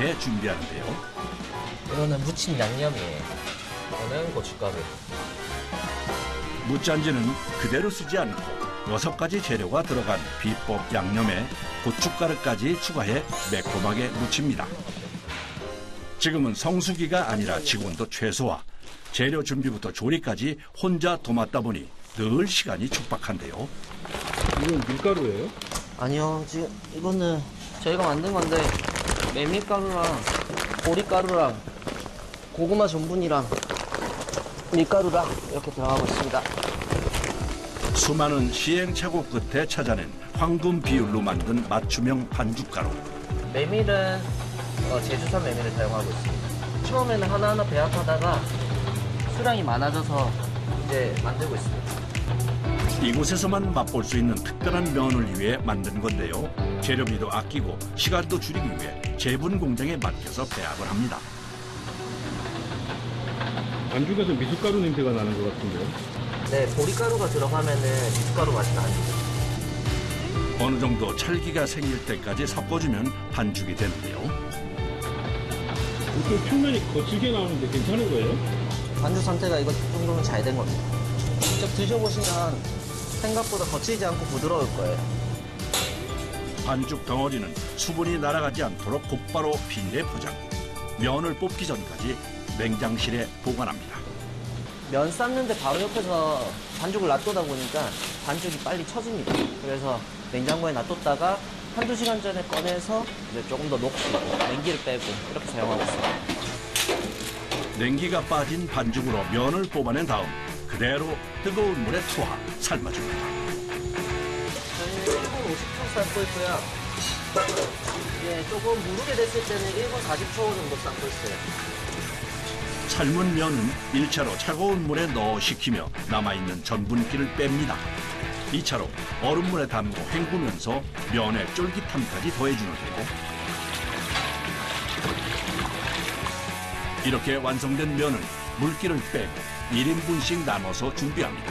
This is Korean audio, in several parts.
이렇게 준비하는데요. 이거는 무침 양념이에요. 이거는 고춧가루. 무짠지는 그대로 쓰지 않고 6가지 재료가 들어간 비법 양념에 고춧가루까지 추가해 매콤하게 무칩니다. 지금은 성수기가 아니라 직원도 최소화. 재료 준비부터 조리까지 혼자 도맡다 보니 늘 시간이 촉박한데요. 이건 밀가루예요? 아니요, 지금 이거는 저희가 만든 건데 메밀가루랑 보리가루랑 고구마 전분이랑 밀가루랑 이렇게 들어가고 있습니다. 수많은 시행착오 끝에 찾아낸 황금 비율로 만든 맞춤형 반죽가루. 메밀은 제주산 메밀을 사용하고 있습니다. 처음에는 하나하나 배합하다가 수량이 많아져서 이제 만들고 있습니다. 이곳에서만 맛볼 수 있는 특별한 면을 위해 만든 건데요. 재료비도 아끼고 시간도 줄이기 위해 제분 공장에 맡겨서 배합을 합니다. 반죽에서 미숫가루 냄새가 나는 것 같은데요? 네, 보리가루가 들어가면은 미숫가루 맛이 나죠. 어느 정도 찰기가 생길 때까지 섞어주면 반죽이 되는데요. 이렇게 표면이 거칠게 나오는데 괜찮은 거예요? 반죽 상태가 이거 정도면 잘 된 겁니다. 직접 드셔보시면 생각보다 거칠지 않고 부드러울 거예요. 반죽 덩어리는 수분이 날아가지 않도록 곧바로 비닐에 포장. 면을 뽑기 전까지 냉장실에 보관합니다. 면 삶는데 바로 옆에서 반죽을 놔두다 보니까 반죽이 빨리 처집니다. 그래서 냉장고에 놔뒀다가 한두 시간 전에 꺼내서 이제 조금 더 녹이고 냉기를 빼고 이렇게 사용하고 있습니다. 냉기가 빠진 반죽으로 면을 뽑아낸 다음 그대로 뜨거운 물에 투하, 삶아줍니다. 저희는 1분 50초 삶고 있고요. 이제 조금 무르게 됐을 때는 1분 40초 정도 삶고 있어요. 삶은 면은 1차로 차가운 물에 넣어 식히며 남아있는 전분기를 뺍니다. 2차로 얼음물에 담고 헹구면서 면의 쫄깃함까지 더해주는데요. 이렇게 완성된 면은 물기를 빼고 1인분씩 나눠서 준비합니다.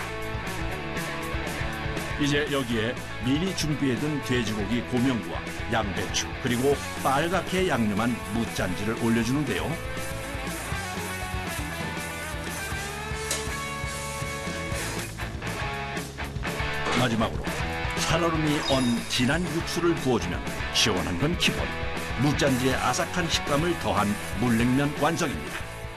이제 여기에 미리 준비해둔 돼지고기 고명과 양배추 그리고 빨갛게 양념한 무짠지를 올려주는데요. 마지막으로 살얼음이 언 진한 육수를 부어주면 시원한 건 기본, 무짠지의 아삭한 식감을 더한 물냉면 완성입니다.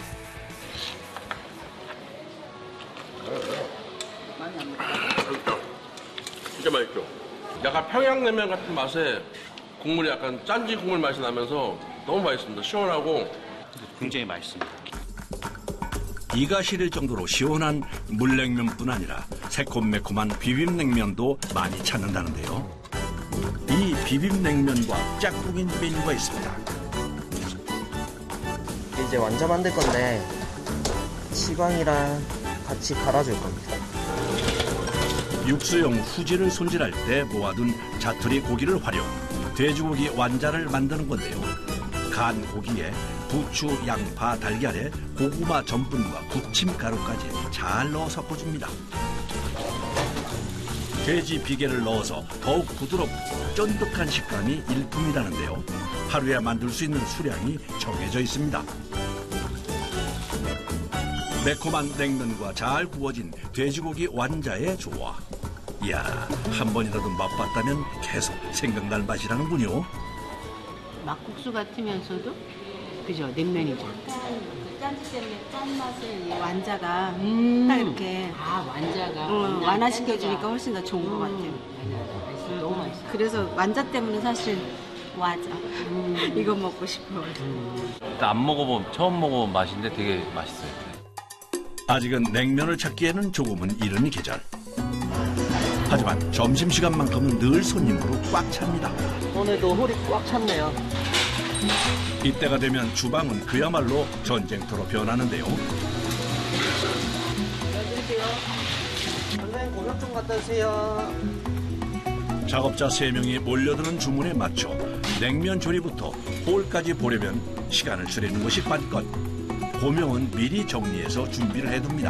진짜 맛있죠? 약간 평양냉면 같은 맛에 국물이 약간 짠지 국물 맛이 나면서 너무 맛있습니다. 시원하고 굉장히 맛있습니다. 이가 시릴 정도로 시원한 물냉면뿐 아니라 새콤매콤한 비빔냉면도 많이 찾는다는데요. 이 비빔냉면과 짝꿍인 메뉴가 있습니다. 이제 완자 만들 건데 치광이랑 같이 갈아줄 겁니다. 육수용 후지를 손질할 때 모아둔 자투리 고기를 활용, 돼지고기 완자를 만드는 건데요. 간 고기에 부추, 양파, 달걀에 고구마 전분과 부침가루까지 잘 넣어 섞어줍니다. 돼지 비계를 넣어서 더욱 부드럽고 쫀득한 식감이 일품이라는데요. 하루에 만들 수 있는 수량이 정해져 있습니다. 매콤한 냉면과 잘 구워진 돼지고기 완자의 조화. 이야, 한 번이라도 맛봤다면 계속 생각날 맛이라는군요. 막국수 같으면서도 그죠, 냉면이죠. 짠지 때문에 짠맛을 이 완자가 딱 이렇게 완자가 완화시켜주니까 훨씬 더 좋은 것 같아요. 너무 맛있어. 그래서 완자 때문에 사실 와자 이거 먹고 싶어요. 안 먹어본, 처음 먹어본 맛인데 되게 맛있어요. 아직은 냉면을 찾기에는 조금은 이른 계절. 하지만 점심시간만큼은 늘 손님으로 꽉 찹니다. 오늘도 홀이 꽉 찼네요. 이때가 되면 주방은 그야말로 전쟁터로 변하는데요. 드릴게요. 선생님 고명 좀 갖다 주세요. 작업자 3명이 몰려드는 주문에 맞춰 냉면 조리부터 홀까지 보려면 시간을 줄이는 것이 관건. 고명은 미리 정리해서 준비를 해둡니다.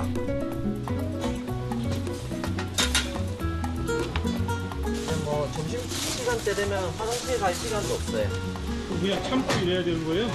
뭐 점심시간 때 되면 화장실 갈 시간도 없어요. 그냥 참고 일해야 되는 거예요?